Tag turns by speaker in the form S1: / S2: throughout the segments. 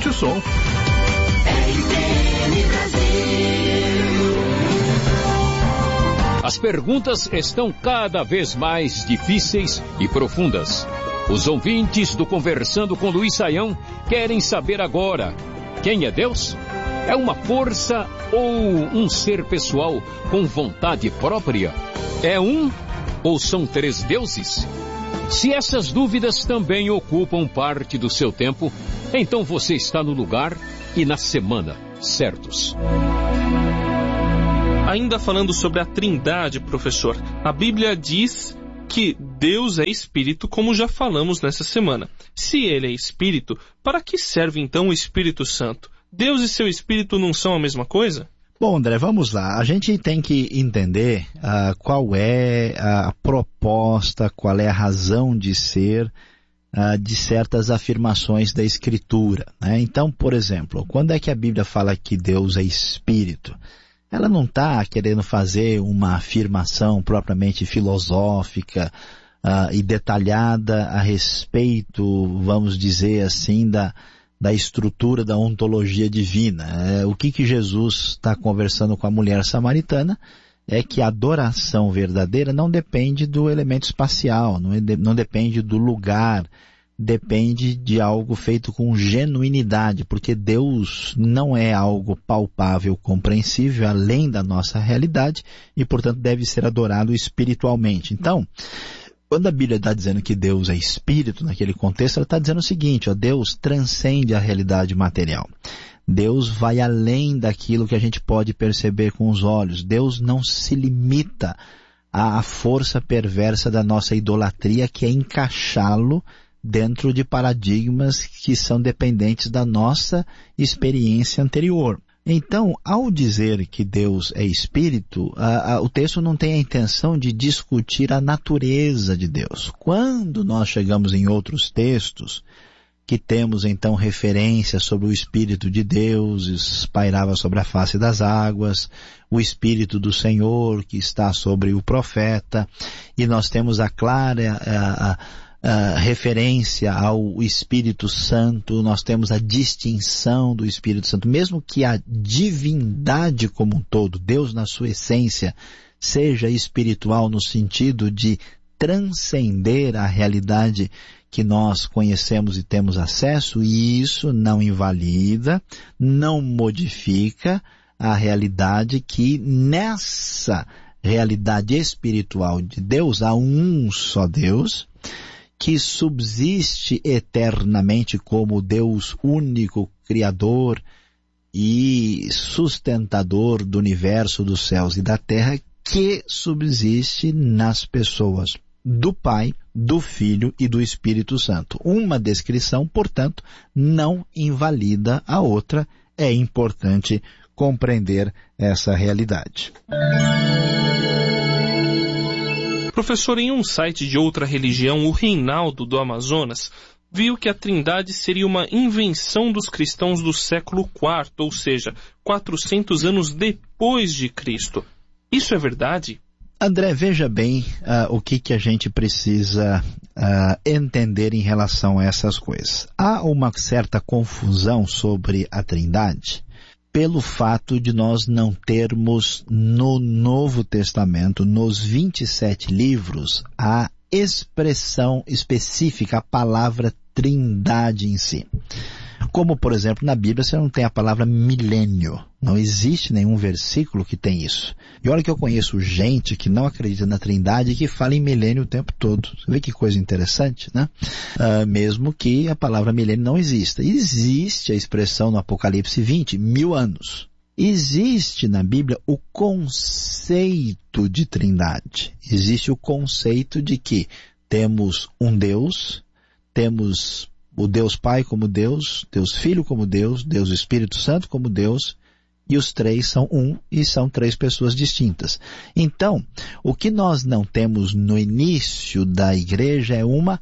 S1: Aumente o som.
S2: As perguntas estão cada vez mais difíceis e profundas. Os ouvintes do Conversando com Luiz Saião querem saber agora: quem é Deus? É uma força ou um ser pessoal com vontade própria? É um ou são três deuses? Se essas dúvidas também ocupam parte do seu tempo, então você está no lugar e na semana certos.
S3: Ainda falando sobre a Trindade, professor, a Bíblia diz que Deus é Espírito, como já falamos nessa semana. Se Ele é Espírito, para que serve então o Espírito Santo? Deus e seu Espírito não são a mesma coisa?
S4: Bom, André, vamos lá. A gente tem que entender qual é a proposta, qual é a razão de ser de certas afirmações da Escritura, né? Então, por exemplo, quando é que a Bíblia fala que Deus é Espírito? Ela não está querendo fazer uma afirmação propriamente filosófica e detalhada a respeito, vamos dizer assim, da estrutura da ontologia divina. O que Jesus está conversando com a mulher samaritana é que a adoração verdadeira não depende do elemento espacial, não depende do lugar, depende de algo feito com genuinidade, porque Deus não é algo palpável, compreensível, além da nossa realidade, e portanto deve ser adorado espiritualmente. Então, quando a Bíblia está dizendo que Deus é Espírito, naquele contexto, ela está dizendo o seguinte: Deus transcende a realidade material. Deus vai além daquilo que a gente pode perceber com os olhos. Deus não se limita à força perversa da nossa idolatria, que é encaixá-lo dentro de paradigmas que são dependentes da nossa experiência anterior. Então, ao dizer que Deus é Espírito, o texto não tem a intenção de discutir a natureza de Deus. Quando nós chegamos em outros textos, que temos então referências sobre o Espírito de Deus, pairava sobre a face das águas, o Espírito do Senhor que está sobre o profeta, e nós temos a clara referência ao Espírito Santo, nós temos a distinção do Espírito Santo, mesmo que a divindade como um todo, Deus na sua essência, seja espiritual no sentido de transcender a realidade que nós conhecemos e temos acesso, e isso não invalida, não modifica a realidade que nessa realidade espiritual de Deus há um só Deus, que subsiste eternamente como Deus único, Criador e sustentador do universo, dos céus e da terra, que subsiste nas pessoas do Pai, do Filho e do Espírito Santo. Uma descrição, portanto, não invalida a outra. É importante compreender essa realidade.
S3: Professor, em um site de outra religião, o Reinaldo do Amazonas viu que a Trindade seria uma invenção dos cristãos do século IV, ou seja, 400 anos depois de Cristo. Isso é verdade?
S4: André, veja bem o que a gente precisa entender em relação a essas coisas. Há uma certa confusão sobre a Trindade pelo fato de nós não termos no Novo Testamento, nos 27 livros, a expressão específica, a palavra Trindade em si. Como, por exemplo, na Bíblia você não tem a palavra milênio. Não existe nenhum versículo que tem isso. E olha que eu conheço gente que não acredita na Trindade e que fala em milênio o tempo todo. Você vê que coisa interessante, né? Mesmo que a palavra milênio não exista. Existe a expressão no Apocalipse 20, 1000 anos. Existe na Bíblia o conceito de Trindade. Existe o conceito de que temos um Deus, temos o Deus Pai como Deus, Deus Filho como Deus, Deus Espírito Santo como Deus, e os três são um e são três pessoas distintas. Então, o que nós não temos no início da igreja é uma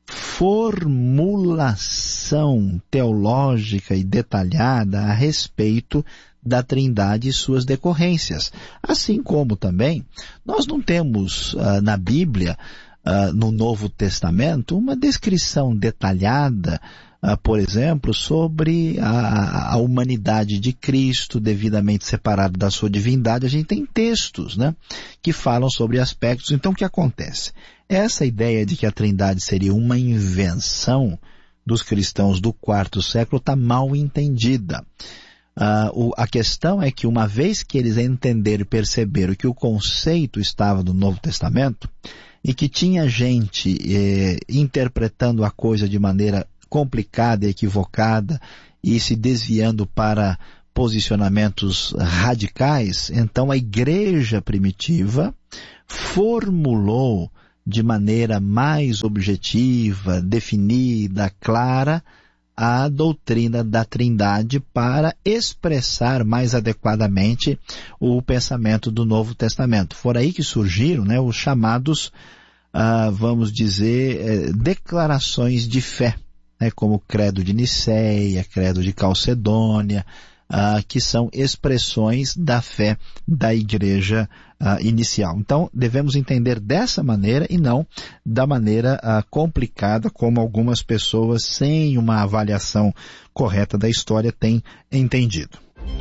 S4: formulação teológica e detalhada a respeito da Trindade e suas decorrências. Assim como também, nós não temos na Bíblia, no Novo Testamento, uma descrição detalhada por exemplo, sobre a humanidade de Cristo, devidamente separada da sua divindade. A gente tem textos, né, que falam sobre aspectos. Então, o que acontece? Essa ideia de que a Trindade seria uma invenção dos cristãos do quarto século está mal entendida. A questão é que, uma vez que eles entenderam e perceberam que o conceito estava no Novo Testamento e que tinha gente interpretando a coisa de maneira complicada e equivocada e se desviando para posicionamentos radicais, então a igreja primitiva formulou de maneira mais objetiva, definida, clara, a doutrina da Trindade para expressar mais adequadamente o pensamento do Novo Testamento. Foi aí que surgiram, né, os chamados, vamos dizer, declarações de fé, né, como o Credo de Niceia, Credo de Calcedônia, que são expressões da fé da igreja inicial. Então, devemos entender dessa maneira e não da maneira complicada como algumas pessoas, sem uma avaliação correta da história, têm entendido.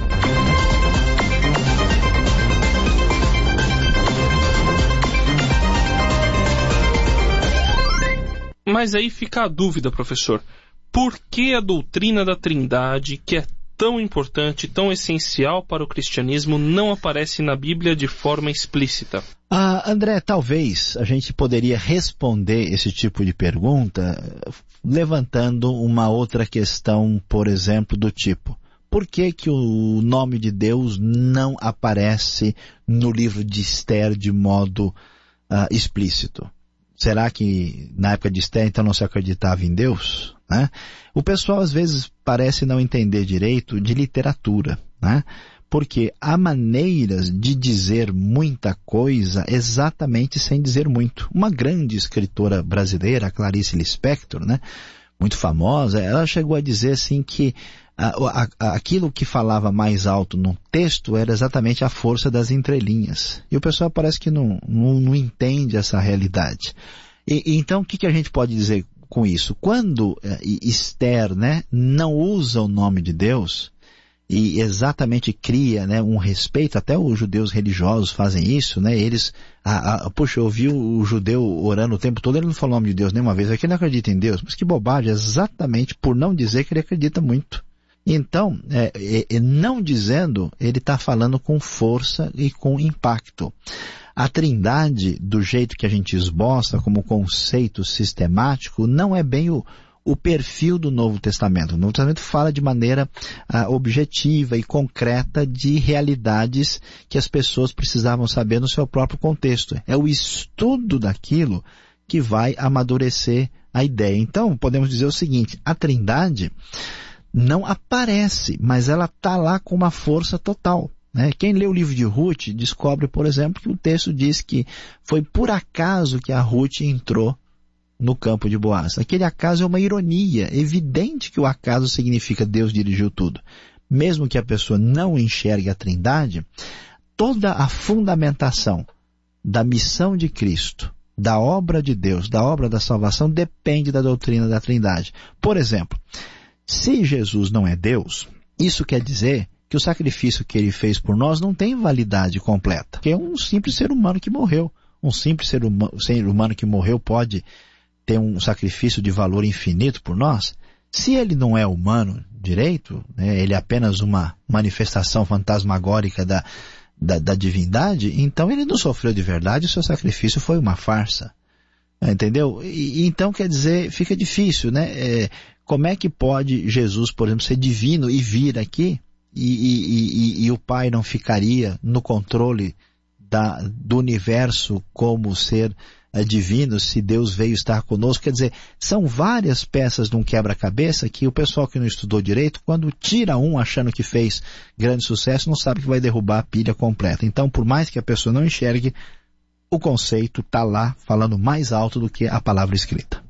S3: Mas aí fica a dúvida, professor. Por que a doutrina da Trindade, que é tão importante, tão essencial para o cristianismo, não aparece na Bíblia de forma explícita?
S4: André, talvez a gente poderia responder esse tipo de pergunta levantando uma outra questão, por exemplo, do tipo: por que que o nome de Deus não aparece no livro de Esther de modo explícito? Será que na época de Esther então não se acreditava em Deus? Né? O pessoal às vezes parece não entender direito de literatura, né? Porque há maneiras de dizer muita coisa exatamente sem dizer muito. Uma grande escritora brasileira, Clarice Lispector, né, muito famosa, ela chegou a dizer assim que aquilo que falava mais alto no texto era exatamente a força das entrelinhas. E o pessoal parece que não entende essa realidade. Então, o que a gente pode dizer com isso? Quando Esther, né, não usa o nome de Deus e exatamente cria, né, um respeito, até os judeus religiosos fazem isso, né, eles, puxa, eu ouvi o judeu orando o tempo todo, ele não falou o nome de Deus nenhuma vez, aqui ele não acredita em Deus, mas que bobagem, exatamente por não dizer que ele acredita muito. Então, não dizendo, ele está falando com força e com impacto. A Trindade, do jeito que a gente esboça como conceito sistemático, não é bem o perfil do Novo Testamento. O Novo Testamento fala de maneira objetiva e concreta de realidades que as pessoas precisavam saber no seu próprio contexto. É o estudo daquilo que vai amadurecer a ideia. Então, podemos dizer o seguinte: a Trindade não aparece, mas ela está lá com uma força total. Quem lê o livro de Ruth descobre, por exemplo, que o texto diz que foi por acaso que a Ruth entrou no campo de Boaz. Aquele acaso é uma ironia, evidente que o acaso significa Deus dirigiu tudo. Mesmo que a pessoa não enxergue a Trindade, toda a fundamentação da missão de Cristo, da obra de Deus, da obra da salvação, depende da doutrina da Trindade. Por exemplo, se Jesus não é Deus, isso quer dizer que o sacrifício que ele fez por nós não tem validade completa, que é um simples ser humano que morreu. Um simples ser humano que morreu pode ter um sacrifício de valor infinito por nós? Se ele não é humano direito, né, ele é apenas uma manifestação fantasmagórica da divindade, então ele não sofreu de verdade, o seu sacrifício foi uma farsa. Entendeu? Então, quer dizer, fica difícil, né? Como é que pode Jesus, por exemplo, ser divino e vir aqui e o Pai não ficaria no controle do universo como ser divino se Deus veio estar conosco? Quer dizer, são várias peças de um quebra-cabeça que o pessoal que não estudou direito, quando tira um achando que fez grande sucesso, não sabe que vai derrubar a pilha completa. Então, por mais que a pessoa não enxergue, o conceito está lá falando mais alto do que a palavra escrita.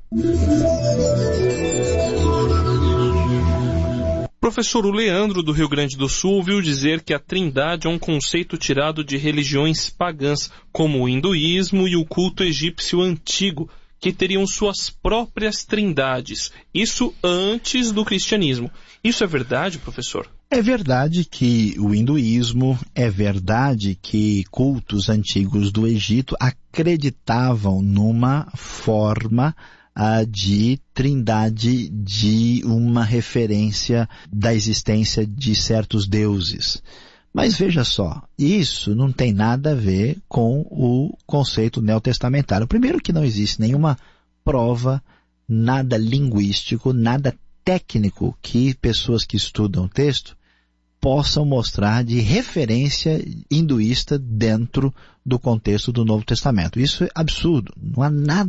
S3: Professor, o Leandro, do Rio Grande do Sul, ouviu dizer que a Trindade é um conceito tirado de religiões pagãs, como o hinduísmo e o culto egípcio antigo, que teriam suas próprias trindades. Isso antes do cristianismo. Isso é verdade, professor?
S4: É verdade que o hinduísmo, é verdade que cultos antigos do Egito acreditavam numa forma de trindade, de uma referência da existência de certos deuses. Mas veja só, isso não tem nada a ver com o conceito neotestamentário. Primeiro que não existe nenhuma prova, nada linguístico, nada técnico que pessoas que estudam o texto possam mostrar de referência hinduísta dentro do contexto do Novo Testamento. Isso é absurdo. Não há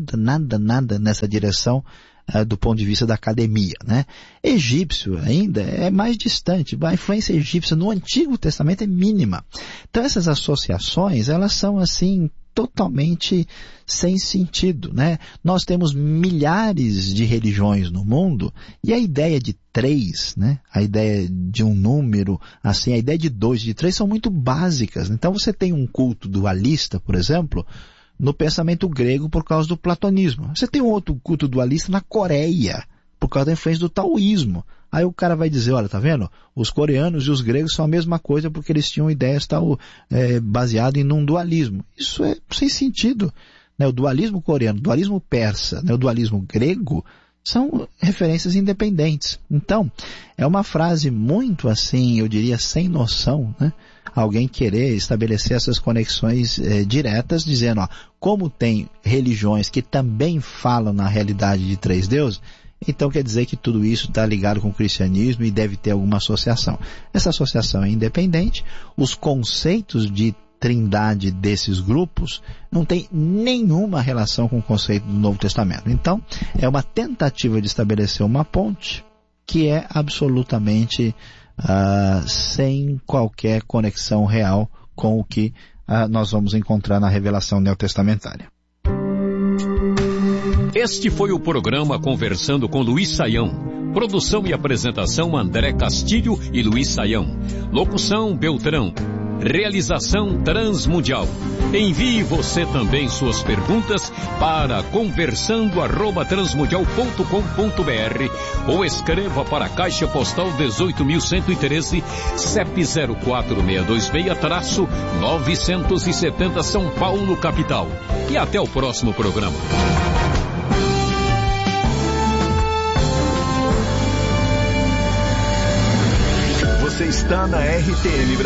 S4: nada nessa direção do ponto de vista da academia, né? Egípcio ainda é mais distante. A influência egípcia no Antigo Testamento é mínima. Então essas associações, elas são assim totalmente sem sentido, né? Nós temos milhares de religiões no mundo e a ideia de 3, né? A ideia de um número, assim, a ideia de 2, de 3 são muito básicas. Então você tem um culto dualista, por exemplo, no pensamento grego por causa do platonismo. Você tem um outro culto dualista na Coreia, por causa da influência do taoísmo. Aí o cara vai dizer, olha, tá vendo? Os coreanos e os gregos são a mesma coisa porque eles tinham ideias baseadas em um dualismo. Isso é sem sentido, né? O dualismo coreano, o dualismo persa, né? O dualismo grego são referências independentes. Então, é uma frase muito assim, eu diria, sem noção, né? Alguém querer estabelecer essas conexões diretas, dizendo, ó, como tem religiões que também falam na realidade de 3 deuses, então quer dizer que tudo isso está ligado com o cristianismo e deve ter alguma associação. Essa associação é independente, os conceitos de trindade desses grupos não tem nenhuma relação com o conceito do Novo Testamento. Então, é uma tentativa de estabelecer uma ponte que é absolutamente sem qualquer conexão real com o que nós vamos encontrar na revelação neotestamentária.
S2: Este foi o programa Conversando com Luiz Saião. Produção e apresentação André Castilho e Luiz Saião. Locução Beltrão. Realização Transmundial. Envie você também suas perguntas para conversando@transmundial.com.br ou escreva para a Caixa Postal 18.113, CEP 04626-970 São Paulo, capital. E até o próximo programa.
S1: Você está na RTM